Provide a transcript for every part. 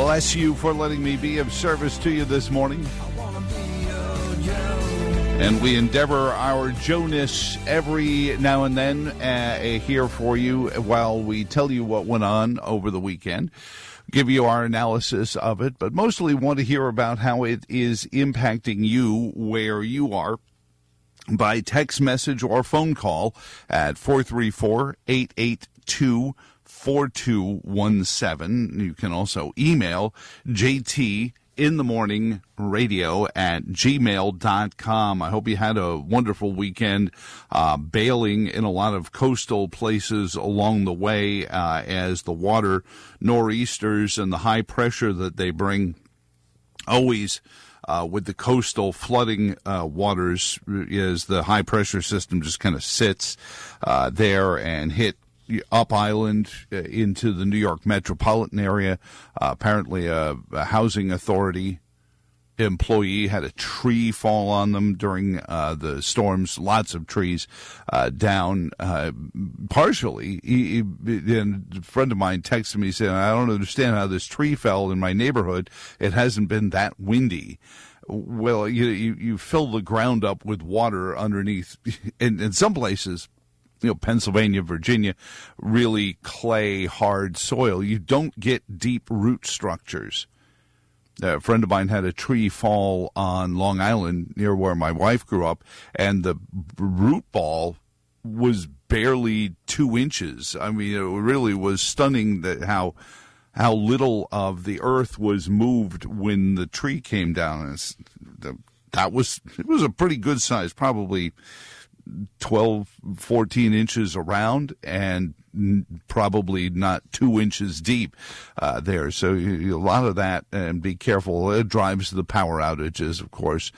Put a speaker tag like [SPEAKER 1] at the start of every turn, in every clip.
[SPEAKER 1] bless you for letting me be of service to you this morning. And we endeavor our Joe-ness every now and then here for you while we tell you what went on over the weekend, give you our analysis of it, but mostly want to hear about how it is impacting you where you are by text message or phone call at 434-882-4217. You can also email jtinthemorningradio@gmail.com. I hope you had a wonderful weekend bailing in a lot of coastal places along the way as the water nor'easters and the high pressure that they bring always with the coastal flooding waters as the high pressure system just kind of sits there and hit up island into the New York metropolitan area. Apparently a housing authority employee had a tree fall on them during the storms. Lots of trees down partially. And a friend of mine texted me saying, I don't understand how this tree fell in my neighborhood. It hasn't been that windy. Well, you fill the ground up with water underneath. In some places, Pennsylvania, Virginia, really clay, hard soil. You don't get deep root structures. A friend of mine had a tree fall on Long Island near where my wife grew up, and the root ball was barely 2 inches. I mean, it really was stunning that how little of the earth was moved when the tree came down. It was a pretty good size, probably 12, 14 inches around and probably not 2 inches deep there. So a lot of that, and be careful. It drives the power outages, of course,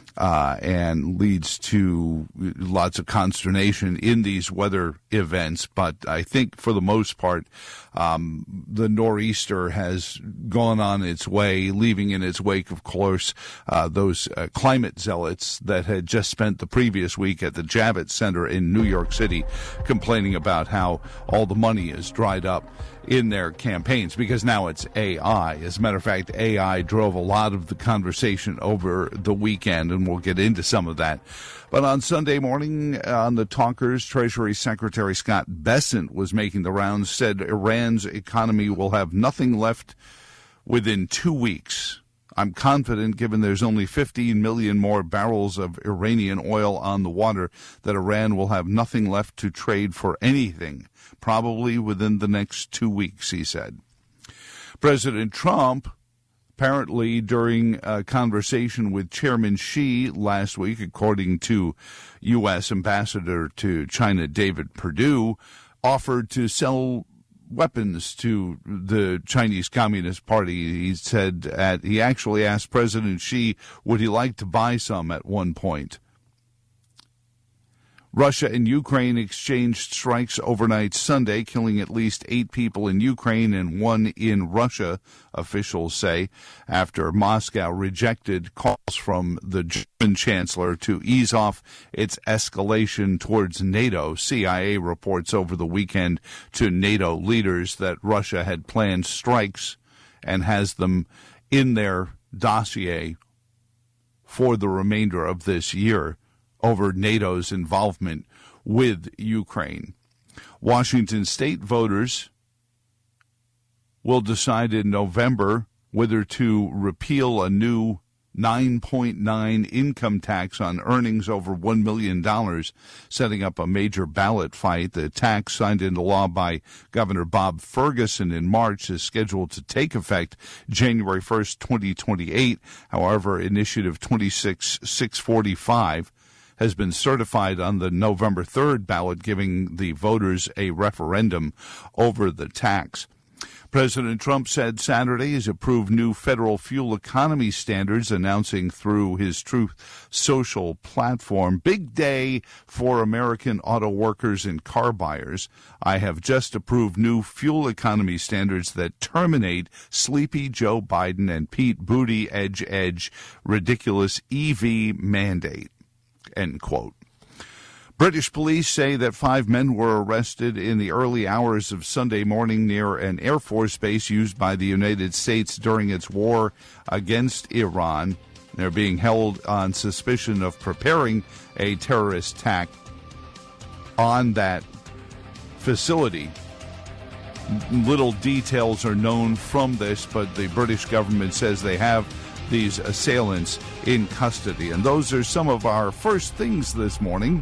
[SPEAKER 1] and leads to lots of consternation in these weather events. But I think for the most part, the nor'easter has gone on its way, leaving in its wake, of course, those climate zealots that had just spent the previous week at the Javits Center in New York City complaining about how all the money is dried up in their campaigns because now it's AI. As a matter of fact, AI drove a lot of the conversation over the weekend, and we'll get into some of that. But on Sunday morning on the Talkers, Treasury Secretary Scott Bessent was making the rounds, said Iran's economy will have nothing left within 2 weeks. I'm confident, given there's only 15 million more barrels of Iranian oil on the water, that Iran will have nothing left to trade for anything, probably within the next 2 weeks, he said. President Trump, apparently during a conversation with Chairman Xi last week, according to U.S. Ambassador to China David Perdue, offered to sell weapons to the Chinese Communist Party. He said he actually asked President Xi, would he like to buy some at one point. Russia and Ukraine exchanged strikes overnight Sunday, killing at least 8 people in Ukraine and 1 in Russia, officials say, after Moscow rejected calls from the German chancellor to ease off its escalation towards NATO. CIA reports over the weekend to NATO leaders that Russia had planned strikes and has them in their dossier for the remainder of this year over NATO's involvement with Ukraine. Washington state voters will decide in November whether to repeal a new 9.9 income tax on earnings over $1 million, setting up a major ballot fight. The tax, signed into law by Governor Bob Ferguson in March, is scheduled to take effect January 1st, 2028. However, Initiative 26645 has been certified on the November 3rd ballot, giving the voters a referendum over the tax. President Trump said Saturday he's approved new federal fuel economy standards, announcing through his Truth Social platform. Big day for American auto workers and car buyers. I have just approved new fuel economy standards that terminate sleepy Joe Biden and Pete Buttigieg ridiculous EV mandate. End quote. British police say that 5 men were arrested in the early hours of Sunday morning near an Air Force base used by the United States during its war against Iran. They're being held on suspicion of preparing a terrorist attack on that facility. Little details are known from this, but the British government says they have these assailants in custody. And those are some of our first things this morning.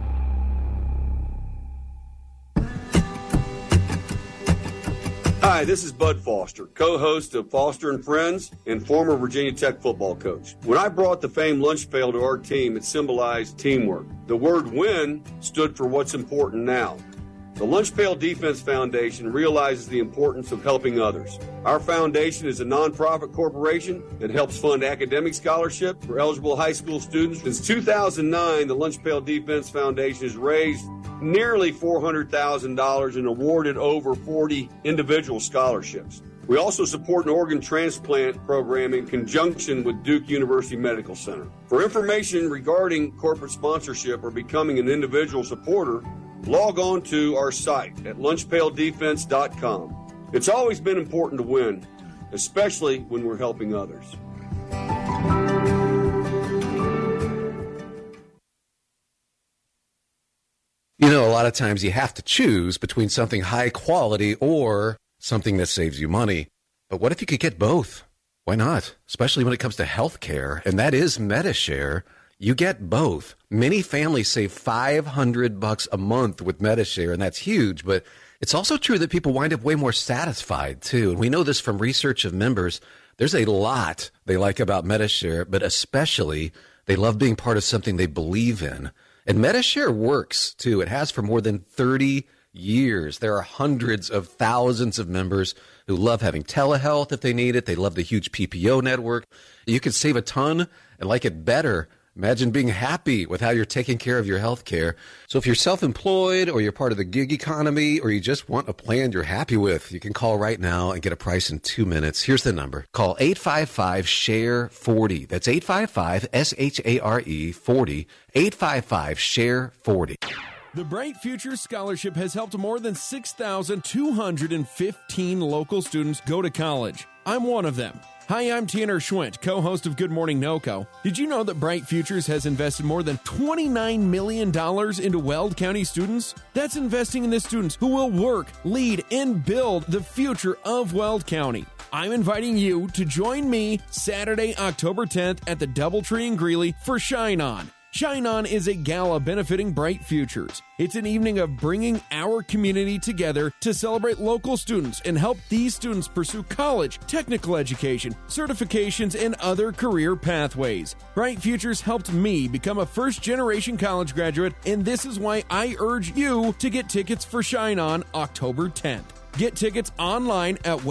[SPEAKER 2] Hi, this is Bud Foster, co-host of Foster and Friends and former Virginia Tech football coach. When I brought the famed lunch pail to our team, it symbolized teamwork. The word win stood for what's important now. The Lunch Pail Defense Foundation realizes the importance of helping others. Our foundation is a nonprofit corporation that helps fund academic scholarship for eligible high school students. Since 2009, the Lunch Pail Defense Foundation has raised nearly $400,000 and awarded over 40 individual scholarships. We also support an organ transplant program in conjunction with Duke University Medical Center. For information regarding corporate sponsorship or becoming an individual supporter, log on to our site at lunchpaildefense.com. It's always been important to win, especially when we're helping others.
[SPEAKER 3] You know, a lot of times you have to choose between something high quality or something that saves you money. But what if you could get both? Why not? Especially when it comes to health care, and that is Medi-Share. You get both. Many families save $500 a month with Medi-Share, and that's huge. But it's also true that people wind up way more satisfied, too. And we know this from research of members. There's a lot they like about Medi-Share, but especially they love being part of something they believe in. And Medi-Share works, too. It has for more than 30 years. There are hundreds of thousands of members who love having telehealth if they need it. They love the huge PPO network. You can save a ton and like it better. Imagine being happy with how you're taking care of your health care. So if you're self-employed or you're part of the gig economy or you just want a plan you're happy with, you can call right now and get a price in 2 minutes. Here's the number. Call 855-SHARE-40. That's 855-SHARE 40. 855-SHARE-40.
[SPEAKER 4] The Bright Futures Scholarship has helped more than 6,215 local students go to college. I'm one of them. Hi, I'm Tanner Schwint, co-host of Good Morning NoCo. Did you know that Bright Futures has invested more than $29 million into Weld County students? That's investing in the students who will work, lead, and build the future of Weld County. I'm inviting you to join me Saturday, October 10th at the Doubletree in Greeley for Shine On. Shine On is a gala benefiting Bright Futures. It's an evening of bringing our community together to celebrate local students and help these students pursue college, technical education, certifications, and other career pathways. Bright Futures helped me become a first-generation college graduate, and this is why I urge you to get tickets for Shine On October 10th. Get tickets online at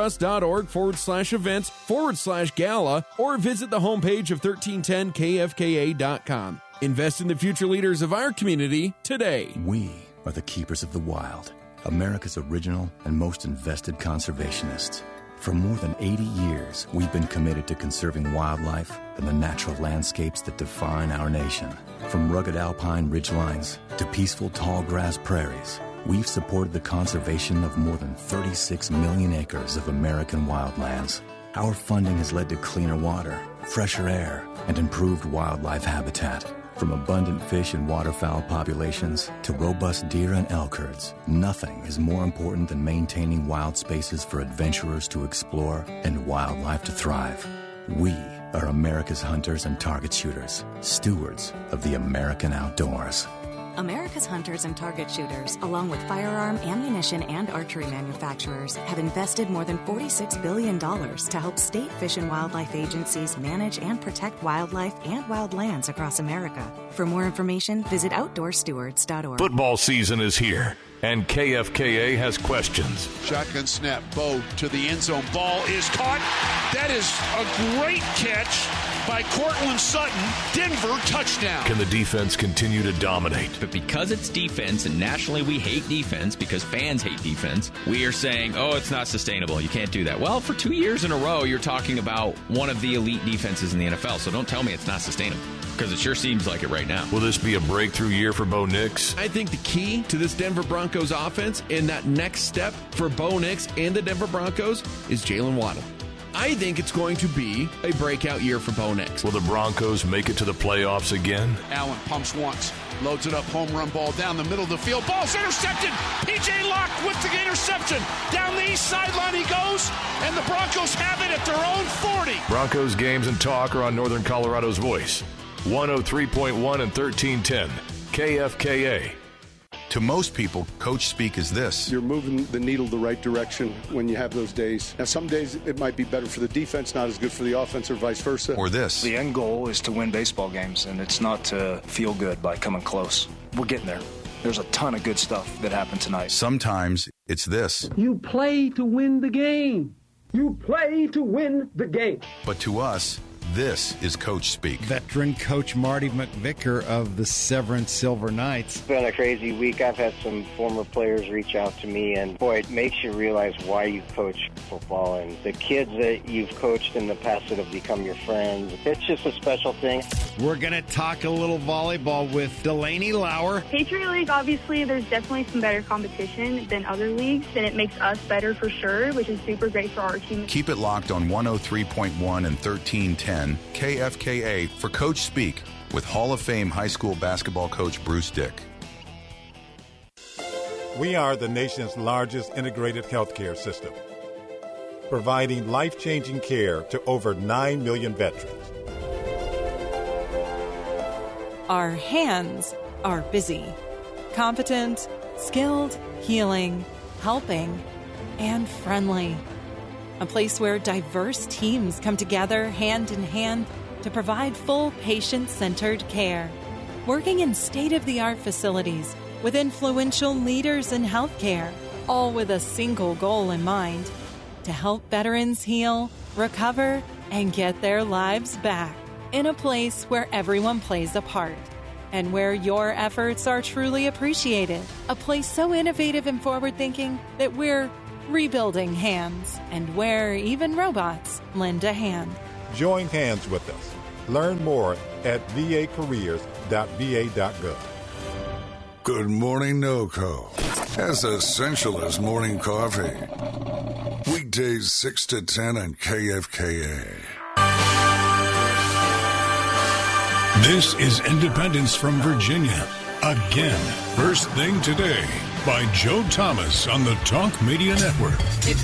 [SPEAKER 4] weldtrust.org/events/gala or visit the homepage of 1310kfka.com. Invest in the future leaders of our community today.
[SPEAKER 5] We are the keepers of the wild, America's original and most invested conservationists. For more than 80 years, we've been committed to conserving wildlife and the natural landscapes that define our nation. From rugged alpine ridgelines to peaceful tall grass prairies, we've supported the conservation of more than 36 million acres of American wildlands. Our funding has led to cleaner water, fresher air, and improved wildlife habitat. From abundant fish and waterfowl populations to robust deer and elk herds, nothing is more important than maintaining wild spaces for adventurers to explore and wildlife to thrive. We are America's hunters and target shooters, stewards of the American outdoors.
[SPEAKER 6] America's hunters and target shooters, along with firearm, ammunition, and archery manufacturers, have invested more than $46 billion to help state fish and wildlife agencies manage and protect wildlife and wildlands across America. For more information, visit OutdoorStewards.org.
[SPEAKER 7] Football season is here, and KFKA has questions.
[SPEAKER 8] Shotgun snap, Bo to the end zone. Ball is caught. That is a great catch by Cortland Sutton. Denver touchdown.
[SPEAKER 7] Can the defense continue to dominate?
[SPEAKER 9] But because it's defense, and nationally we hate defense because fans hate defense, we are saying, oh, it's not sustainable. You can't do that. Well, for 2 years in a row, you're talking about one of the elite defenses in the NFL. So don't tell me it's not sustainable, because it sure seems like it right now.
[SPEAKER 7] Will this be a breakthrough year for Bo Nix?
[SPEAKER 4] I think the key to this Denver Broncos offense and that next step for Bo Nix and the Denver Broncos is Jalen Waddle. I think it's going to be a breakout year for Bo Nix.
[SPEAKER 7] Will the Broncos make it to the playoffs again?
[SPEAKER 8] Allen pumps once, loads it up, home run ball down the middle of the field. Ball's intercepted. P.J. Locke with the interception. Down the east sideline he goes, and the Broncos have it at their own 40.
[SPEAKER 7] Broncos games and talk are on Northern Colorado's Voice. 103.1 and 1310. KFKA.
[SPEAKER 10] To most people, coach speak is this.
[SPEAKER 11] You're moving the needle the right direction when you have those days. Now, some days it might be better for the defense, not as good for the offense, or vice versa.
[SPEAKER 10] Or this.
[SPEAKER 12] The end goal is to win baseball games, and it's not to feel good by coming close. We're getting there. There's a ton of good stuff that happened tonight.
[SPEAKER 10] Sometimes it's this.
[SPEAKER 13] You play to win the game. You play to win the game.
[SPEAKER 10] But to us, this is coach speak.
[SPEAKER 14] Veteran coach Marty McVicker of the Severance Silver Knights.
[SPEAKER 15] It's been a crazy week. I've had some former players reach out to me, and boy, it makes you realize why you coach football and the kids that you've coached in the past that have become your friends. It's just a special thing.
[SPEAKER 14] We're going to talk a little volleyball with Delaney Lauer.
[SPEAKER 16] Patriot League, obviously, there's definitely some better competition than other leagues, and it makes us better for sure, which is super great for our team.
[SPEAKER 10] Keep it locked on 103.1 and 1310 KFKA for Coach Speak with Hall of Fame high school basketball coach Bruce Dick.
[SPEAKER 17] We are the nation's largest integrated healthcare system, providing life-changing care to over 9 million veterans.
[SPEAKER 18] Our hands are busy, competent, skilled, healing, helping, and friendly. A place where diverse teams come together hand in hand to provide full patient-centered care. Working in state-of-the-art facilities with influential leaders in healthcare, all with a single goal in mind: to help veterans heal, recover, and get their lives back. In a place where everyone plays a part and where your efforts are truly appreciated. A place so innovative and forward-thinking that we're rebuilding hands, and where even robots lend a hand.
[SPEAKER 17] Join hands with us. Learn more at vacareers.va.gov.
[SPEAKER 19] Good Morning NoCo. As essential as morning coffee. Weekdays 6 to 10 on KFKA. This is Independence from Virginia. Again, First Thing Today by Joe Thomas on the Talk Media Network.